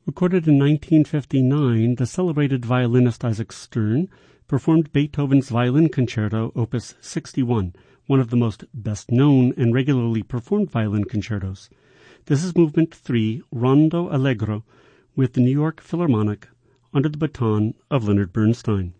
Recorded in 1959, the celebrated violinist Isaac Stern performed Beethoven's Violin Concerto, Opus 61, one of the most best-known and regularly performed violin concertos. This is Movement 3, Rondo Allegro, with the New York Philharmonic, under the baton of Leonard Bernstein.